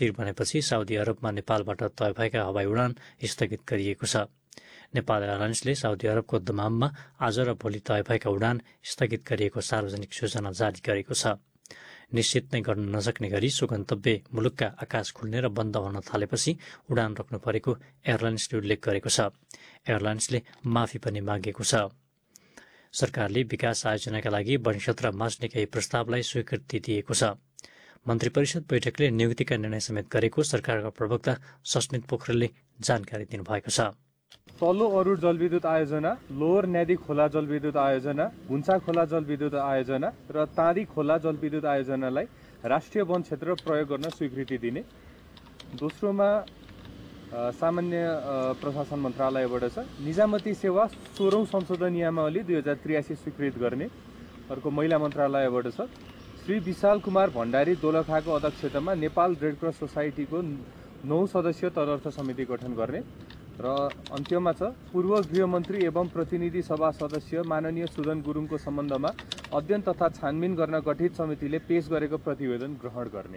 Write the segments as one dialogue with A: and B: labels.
A: स्थिर बनेपछि साउदी अरबमा नेपालबाट तय भएका हवाई उडान स्थगित गरिएको छ। नेपाल एयरलाइन्सले साउदी अरबको दमाममा आज र भोलि तय भएका उडान स्थगित गरिएको सार्वजनिक सूचना जारी गरेको छ। निश्चित नै गर्न नसक्ने गरी सो गन्तव्य मुलुकका आकाश खुल्ने र बन्द हुन थालेपछि उडान रोक्नु परेको एयरलाइन्सले उल्लेख गरेको छ। एयरलाइन्सले माफी पनि मागेको छ। सरकारले विकास आयोजनाका लागि वनक्षेत्र मास्ने केही प्रस्तावलाई स्वीकृति दिएको छ। मन्त्री परिषद बैठकले नियुक्तिका निर्णय समेत गरेको सरकारका प्रवक्ता सस्मित पोखरेलले जानकारी दिनुभएको छ।
B: तल्लो अरूण जलविद्युत आयोजना, लोवर न्यादी खोला जलविद्युत आयोजना, हुन्चा खोला जलविद्युत आयोजना र ताँदी खोला जलविद्युत आयोजनालाई राष्ट्रिय वन क्षेत्र प्रयोग गर्न स्वीकृति दिने। दोस्रोमा सामान्य प्रशासन मन्त्रालयबाट छ निजामती सेवा 16औं संशोधन नियमावली 2083 स्वीकृत गर्ने। अर्को महिला मन्त्रालयबाट छ श्री विशाल कुमार भण्डारी दोलखाको अध्यक्षतामा नेपाल रेड क्रस सोसाइटीको 9 सदस्यीय तदर्थ समिति गठन गर्ने। र अन्त्यमा छ पूर्व गृहमन्त्री एवं प्रतिनिधि सभा सदस्य माननीय सुदन गुरुङको सम्बन्धमा अध्ययन तथा छानबिन गर्न गठित समितिले पेश गरेको प्रतिवेदन ग्रहण गर्ने।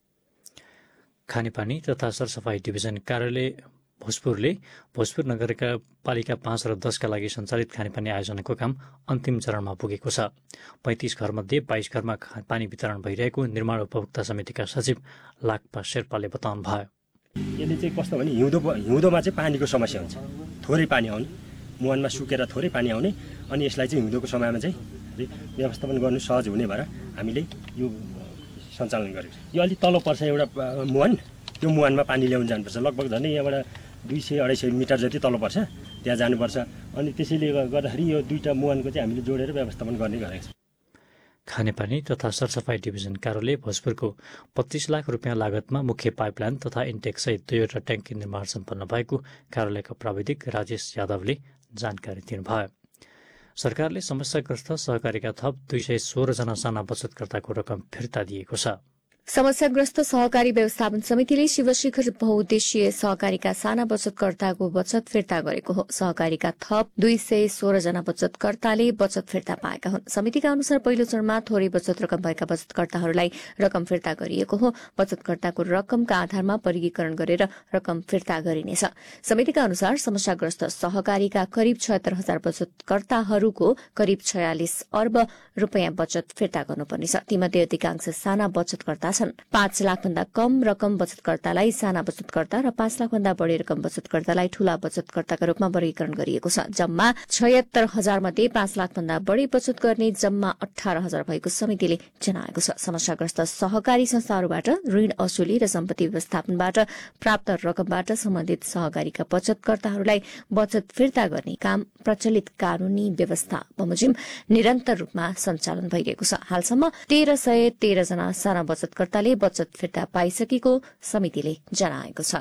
A: खानेपानी तथा सरसफाई डिभिजन कार्यालय भोजपुरले भोजपुर नगरपालिका 5 र 10 का लागि सञ्चालित खानेपानी आयोजनाको काम अन्तिम चरणमा पुगेको छ। 35 घरमध्ये 22 घरमा पानी वितरण भइरहेको निर्माण उपभोक्ता समितिका सचिव लाक्पा शेर्पाले बताउनु भयो।
C: यसले चाहिँ कस्तो भने हिउँदोमा चाहिँ पानीको समस्या हुन्छ, थोरै पानी आउने, मुहानमा सुकेर थोरै पानी आउने, अनि यसलाई चाहिँ हिउँदोको समयमा चाहिँ व्यवस्थापन गर्नु सहज हुने भएर हामीले यो सञ्चालन गरेको छ। यो अलिक तल पर्छ एउटा मुहान, त्यो मुहानमा पानी ल्याउन जानुपर्छ, लगभग झन्डै यहाँबाट 200-250 मिटर जति तल पर्छ, त्यहाँ जानुपर्छ। अनि त्यसैले गर्दाखेरि यो दुईवटा मुहानको चाहिँ हामीले जोडेर व्यवस्थापन गर्ने गरेको छ।
A: खानेपानी तथा सरसफाई डिभिजन कार्यालय भोजपुरको 25 लाख रुपियाँ लागतमा मुख्य पाइपलाइन तथा इन्टेक सहित 2वटा ट्याङ्की निर्माण सम्पन्न भएको कार्यालयका प्राविधिक राजेश यादवले जानकारी दिनुभयो। सरकारले समस्याग्रस्त सहकारीका थप 216 जना साना बचतकर्ताको रकम फिर्ता दिएको छ।
D: समस्याग्रस्त सहकारी व्यवस्थापन समितिले शिवशिखर बहुउद्देश्यीय सहकारीका साना बचतकर्ताको बचत फिर्ता गरेको हो। सहकारीका थप 216 जना बचतकर्ताले बचत फिर्ता पाएका हुन्। समितिका अनुसार पहिलो चरणमा थोरै बचत रकम भएका बचतकर्ताहरूलाई रकम फिर्ता गरिएको हो। बचतकर्ताको रकमका आधारमा वर्गीकरण गरेर रकम फिर्ता गरिनेछ। समितिका अनुसार समस्याग्रस्त सहकारीका करिब 76,000 बचतकर्ताहरूको करिब 46 अर्ब रुपियाँ बचत फिर्ता गर्नुपर्नेछ। तीमध्ये अधिकांश साना बचतकर्ता 5 लाख भन्दा कम रकम बचतकर्तालाई साना बचतकर्ता र 5 लाख भन्दा बढ़ी रकम बचतकर्तालाई ठूला बचतकर्ताका रूपमा वर्गीकरण गरिएको छ। जम्मा 76,000 मध्ये 5 लाख भन्दा बढ़ी बचत गर्ने जम्मा 18,000 भएको समितिले जनाएको छ। समस्याग्रस्त सहकारी संस्थाहरूबाट ऋण असुली र सम्पत्ति व्यवस्थापनबाट प्राप्त रकमबाट सम्बन्धित सहकारीका बचतकर्ताहरूलाई बचत फिर्ता गर्ने काम प्रचलित कानूनी व्यवस्था बमोजिम निरन्तर रूपमा सञ्चालन भइरहेको छ। हालसम्म 1313 जना साना बचतकर्ताले बचत फिर्ता पाइसकेको समितिले जनाएको छ।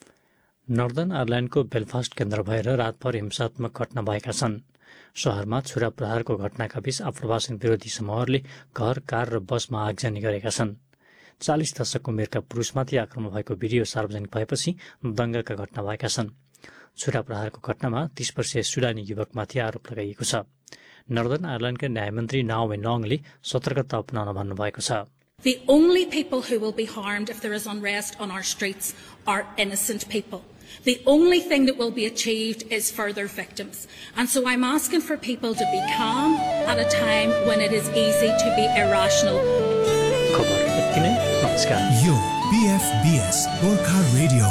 A: नर्दन आयरल्याण्डको बेलफास्ट केन्द्र भएर रातभर हिंसात्मक घटना भएका छन्। शहरमा छुरा प्रहारको घटनाका बीच आप्रवासन विरोधी समूहहरूले घर, कार र बसमा आगजनी गरेका छन्। 40 दशक उमेरका पुरुषमाथि आक्रमण भएको भिडियो सार्वजनिक भएपछि दंगाका घटना भएका छन्। छुरा प्रहारको घटनामा 30 वर्षीय सुडानी युवकमाथि आरोप लगाइएको छ। नर्दन आयरल्याण्डका न्यायमन्त्री नाओमी नङले सतर्कता अपनाउन भन्नुभएको छ।
E: The only people who will be harmed if there is unrest on our streets are innocent people. The only thing that will be achieved is further victims. And so I'm asking for people to be calm at a time when it is easy to be irrational.
A: खबर यति नै, नमस्कार।
F: यो BFBS Gorkha radio